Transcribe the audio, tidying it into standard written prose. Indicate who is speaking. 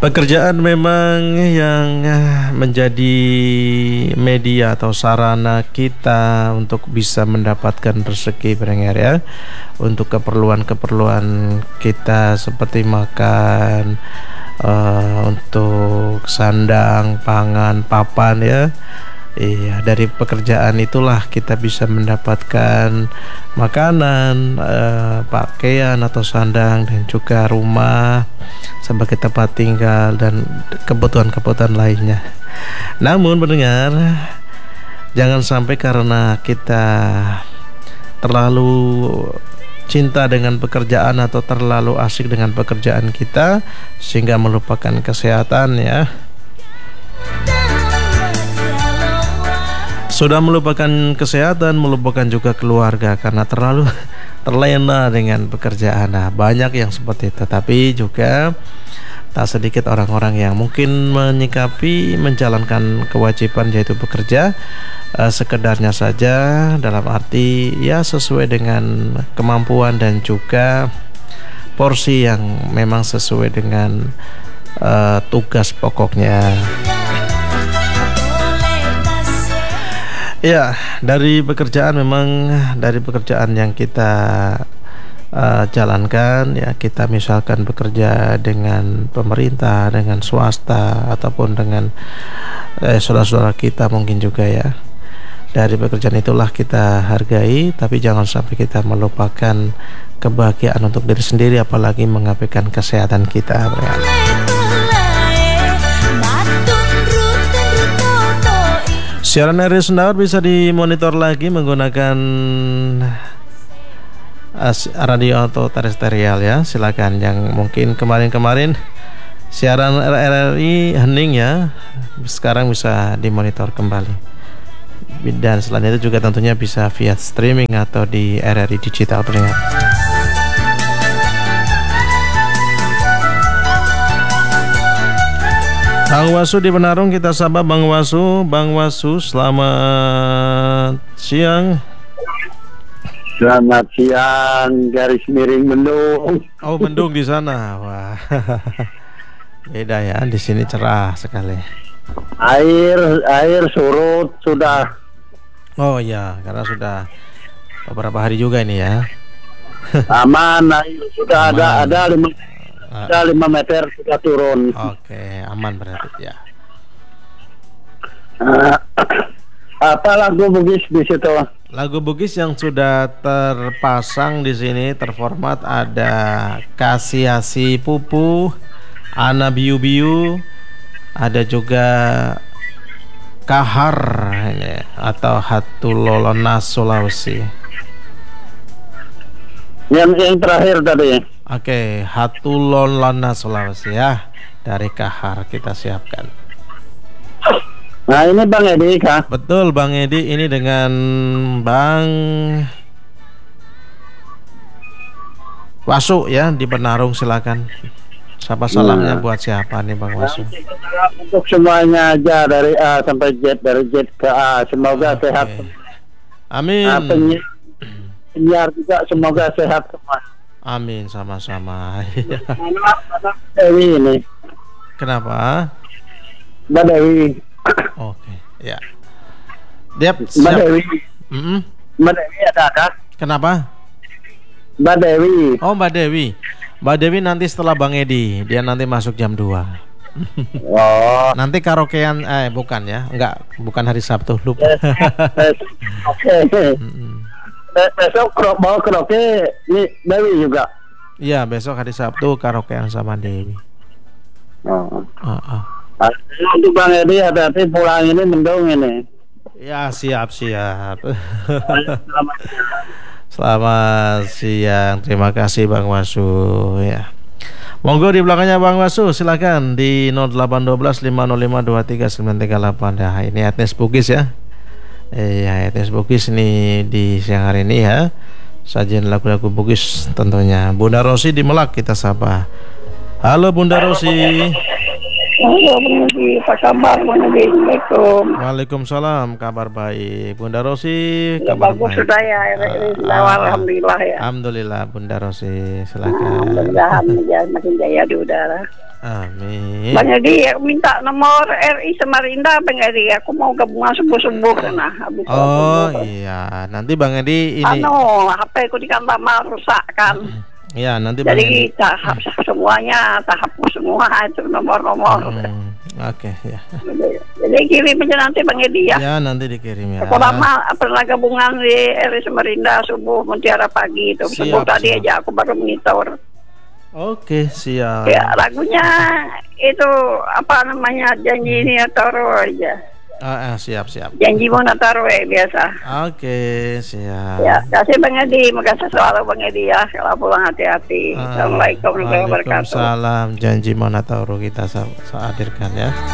Speaker 1: Pekerjaan memang yang menjadi media atau sarana kita untuk bisa mendapatkan rezeki pendengar ya. Untuk keperluan-keperluan kita seperti makan, untuk sandang, pangan, papan ya. Iya, dari pekerjaan itulah kita bisa mendapatkan makanan, pakaian atau sandang dan juga rumah sebagai tempat tinggal dan kebutuhan-kebutuhan lainnya. Namun pendengar, jangan sampai karena kita terlalu cinta dengan pekerjaan atau terlalu asik dengan pekerjaan kita sehingga melupakan kesehatan ya. Sudah melupakan kesehatan, melupakan juga keluarga karena terlalu terlena dengan pekerjaan. Nah, banyak yang seperti itu, tapi juga tak sedikit orang-orang yang mungkin menyikapi menjalankan kewajiban yaitu bekerja sekedarnya saja, dalam arti ya sesuai dengan kemampuan dan juga porsi yang memang sesuai dengan tugas pokoknya. Ya, dari pekerjaan yang kita jalankan ya, kita misalkan bekerja dengan pemerintah, dengan swasta ataupun dengan saudara-saudara kita mungkin juga ya. Dari pekerjaan itulah kita hargai, tapi jangan sampai kita melupakan kebahagiaan untuk diri sendiri, apalagi mengabaikan kesehatan kita. Siaran RRI Sendawa bisa dimonitor lagi menggunakan radio atau terestrial ya. Silakan yang mungkin kemarin siaran RRI hening ya, sekarang bisa dimonitor kembali. Dan selain itu juga tentunya bisa via streaming atau di RRI Digital pendengar. Bang Wasu di Penarung, kita sapa Bang Wasu. Bang Wasu, selamat siang.
Speaker 2: Selamat siang, garis miring mendung.
Speaker 1: Oh, mendung di sana. Wah. Beda ya, di sini cerah sekali.
Speaker 2: Air surut sudah.
Speaker 1: Oh iya, karena sudah beberapa hari juga ini ya.
Speaker 2: Aman, air sudah
Speaker 1: aman.
Speaker 2: Ada 5 meter sudah turun.
Speaker 1: Oke, aman berarti ya.
Speaker 2: Apa lagu Bugis di situ?
Speaker 1: Lagu Bugis yang sudah terpasang di sini terformat ada Kasiasi Pupu, Ana Biu Biu, ada juga Kahar ini, atau Hatulolona Sulawesi.
Speaker 2: Yang terakhir tadi.
Speaker 1: Oke, Hatulolona Sulawesi ya, dari Kahar kita siapkan.
Speaker 2: Nah ini Bang Edi kah?
Speaker 1: Betul Bang Edi, ini dengan Bang Wasu ya di Penarung, silakan. Sapa salamnya buat siapa nih Bang Wasu?
Speaker 2: Untuk semuanya aja dari A sampai Z, dari Z ke A, semoga sehat.
Speaker 1: Amin.
Speaker 2: Penyiar juga semoga sehat semua.
Speaker 1: Amin, sama-sama.
Speaker 2: Dewi ini.
Speaker 1: Kenapa?
Speaker 2: Mbak Dewi.
Speaker 1: Oke, ya. Mbak
Speaker 2: Dewi. Mbak Dewi ada kah?
Speaker 1: Kenapa?
Speaker 2: Mbak Dewi.
Speaker 1: Oh, Mbak Dewi. Mbak Dewi nanti setelah Bang Edi, dia nanti masuk jam 2.
Speaker 2: Oh.
Speaker 1: Nanti karaokean bukan ya? Enggak, bukan hari Sabtu, lupa.
Speaker 2: Oke. Besok bawa karaoke ini Dewi juga.
Speaker 1: Iya, besok hari Sabtu karaokean sama Dewi.
Speaker 2: Untuk Bang Edi hati-hati pulang, ini mendung ini.
Speaker 1: Ya, siap. Selamat siang. Terima kasih Bang Wasu ya. Monggo di belakangnya Bang Wasu, silakan di 0812 505 23 938. Nah, ini etnis Bugis ya. Iya, etnis Bugis ini di siang hari ini ya. Sajian lagu-lagu Bugis tentunya. Bunda Rosi di Melak kita sapa. Halo Bunda Rosi.
Speaker 3: Halo Bang Edi, apa kabar Bang Edi? Assalamualaikum.
Speaker 1: Waalaikumsalam, kabar baik. Bunda Rosi,
Speaker 3: Ya,
Speaker 1: kabar
Speaker 3: bagus
Speaker 1: baik.
Speaker 3: sudah ya, alhamdulillah ya.
Speaker 1: Alhamdulillah, Bunda Rosi, silakan.
Speaker 3: Mudah-mudahan ya, makin jaya di udara.
Speaker 1: Amin.
Speaker 3: Bang Edi, aku minta nomor RI Samarinda Bang Edi. Aku mau gabungan subuh-subuh sana. Habis
Speaker 1: Oh
Speaker 3: subuh.
Speaker 1: iya, nanti Bang Edi ini.
Speaker 3: HP ku di kantor mal rusak kan.
Speaker 1: Ya, nanti Bang Edi.
Speaker 3: Jadi semuanya terhapus semua itu nomor-nomor.
Speaker 1: Oke, ya.
Speaker 3: Jadi kirim aja nanti Bang Edi ya.
Speaker 1: Ya, nanti dikirim ya.
Speaker 3: Aku lama pernah gabungan di RI Samarinda subuh Mutiara pagi itu.
Speaker 1: Siap,
Speaker 3: Subuh tadi
Speaker 1: siap.
Speaker 3: aja aku baru monitor.
Speaker 1: Oke, siap.
Speaker 3: Ya lagunya itu apa namanya janji ini taruh aja.
Speaker 1: Siap, siap.
Speaker 3: Janji mau taruh biasa.
Speaker 1: Oke, siap.
Speaker 3: Ya, kasih Bang Edi, makasih selalu Bang Edi ya. Kalau pulang hati-hati. Assalamualaikum warahmatullahi wabarakatuh.
Speaker 1: Waalaikumsalam. Janji Monatauro kita hadirkan ya.